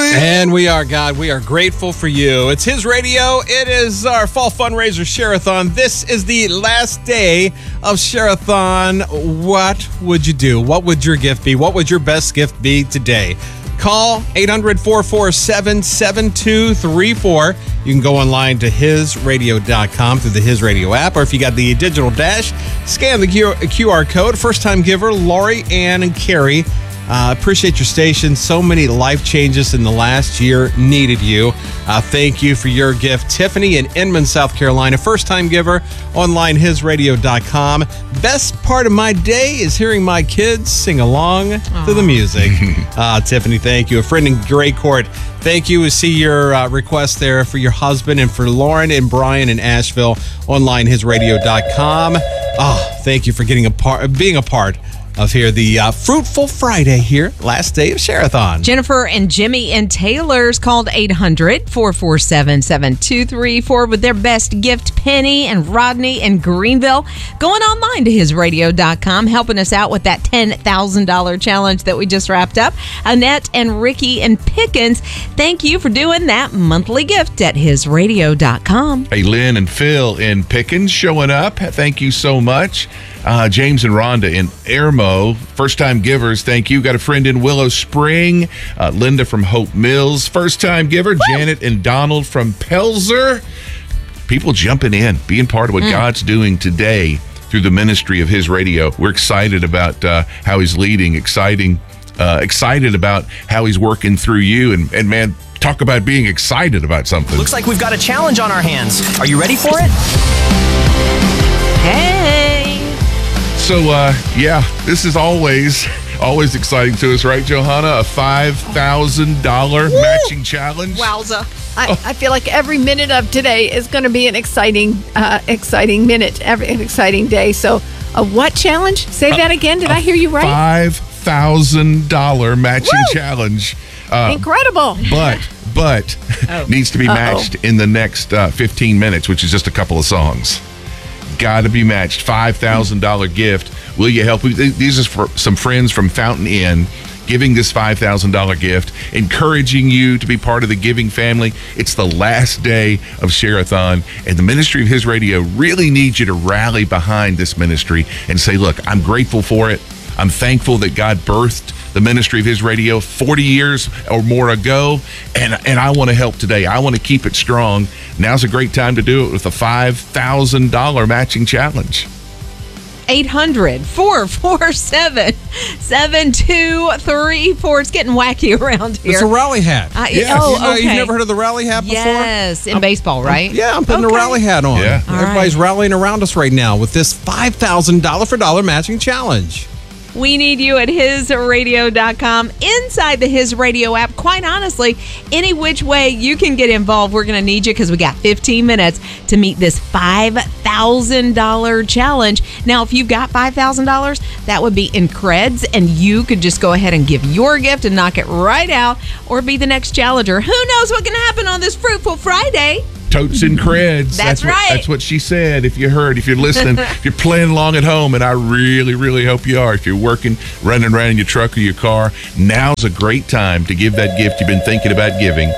And we are, God, we are grateful for you. It's His Radio. It is our fall fundraiser Share-a-thon. This is the last day of Share-a-thon. What would you do? What would your gift be? What would your best gift be today? Call 800-447-7234. You can go online to hisradio.com through the His Radio app, or if you got the digital dash, scan the QR code. First-time giver, Lori, Ann, and Carrie. Appreciate your station. So many life changes in the last year needed you. Thank you for your gift. Tiffany in Inman, South Carolina, first-time giver, online hisradio.com. Best part of my day is hearing my kids sing along to the music. Tiffany, thank you. A friend in Gray Court, thank you. We see your request there for your husband, and for Lauren and Brian in Asheville, online hisradio.com. Thank you for being a part of here, the Fruitful Friday here, last day of Share-a-thon. Jennifer and Jimmy and Taylor's called 800-447-7234 with their best gift. Penny and Rodney in Greenville going online to hisradio.com, helping us out with that $10,000 challenge that we just wrapped up. Annette and Ricky and Pickens, thank you for doing that monthly gift at hisradio.com. Hey, Lynn and Phil in Pickens showing up. Thank you so much. James and Rhonda in Ermo, first-time givers, thank you. Got a friend in Willow Spring, Linda from Hope Mills, first-time giver. Woo! Janet and Donald from Pelzer. People jumping in, being part of what God's doing today through the ministry of His Radio. We're excited about how He's leading, excited about how He's working through you, and man, talk about being excited about something. Looks like we've got a challenge on our hands. Are you ready for it? Hey! So, this is always exciting to us, right, Johanna? A $5,000 matching challenge. Wowza. I feel like every minute of today is going to be an exciting minute, an exciting day. So, a what challenge? Say that again. Did I hear you right? $5,000 matching challenge. Incredible. But needs to be matched in the next 15 minutes, which is just a couple of songs. Got to be matched. $5,000 gift. Will you help? These are for some friends from Fountain Inn giving this $5,000 gift, encouraging you to be part of the giving family. It's the last day of Share-a-thon, and the ministry of His Radio really needs you to rally behind this ministry and say, look, I'm grateful for it. I'm thankful that God birthed the ministry of His Radio 40 years or more ago, and I want to help today. I want to keep it strong. Now's a great time to do it with a $5,000 matching challenge. 800-447-7234. It's getting wacky around here. It's a rally hat. Okay. You've never heard of the rally hat before? Yes, in baseball, right? I'm putting a rally hat on. Yeah. Everybody's rallying around us right now with this $5,000 for dollar matching challenge. We need you at hisradio.com, inside the His Radio app. Quite honestly, any which way you can get involved, we're going to need you because we got 15 minutes to meet this $5,000 challenge. Now, if you've got $5,000, that would be in creds, and you could just go ahead and give your gift and knock it right out, or be the next challenger. Who knows what can happen on this Fruitful Friday? Totes and creds. That's right. That's what she said. If you heard, if you're listening, if you're playing along at home, and I really, really hope you are. If you're working, running around in your truck or your car, now's a great time to give that gift you've been thinking about giving.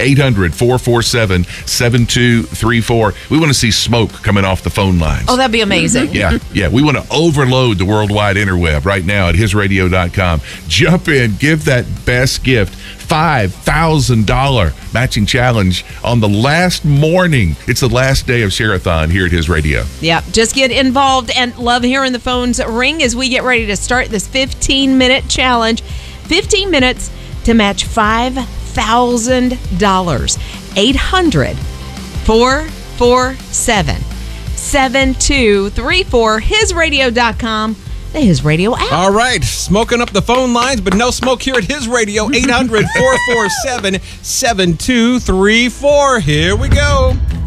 800-447-7234. We want to see smoke coming off the phone lines. Oh, that'd be amazing. Yeah. We want to overload the worldwide interweb right now at hisradio.com. Jump in, give that best gift. $5,000 matching challenge on the last morning. It's the last day of Share-a-thon here at His Radio. Yeah, just get involved, and love hearing the phones ring as we get ready to start this 15-minute challenge. 15 minutes to match $5,000. $800-447-7234. Hisradio.com. The His Radio app. All right, smoking up the phone lines, but no smoke here at His Radio. 800-447-7234. Here we go.